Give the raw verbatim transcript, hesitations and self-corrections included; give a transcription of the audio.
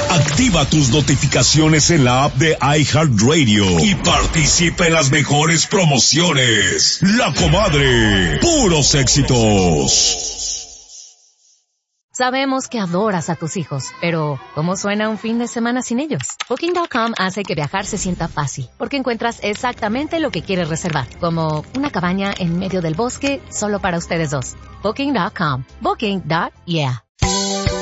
Activa tus notificaciones en la app de iHeartRadio y participa en las mejores promociones. La Comadre, puros éxitos. Sabemos que adoras a tus hijos, pero ¿cómo suena un fin de semana sin ellos? Booking punto com hace que viajar se sienta fácil, porque encuentras exactamente lo que quieres reservar, como una cabaña en medio del bosque solo para ustedes dos. Booking punto com. Booking. Yeah.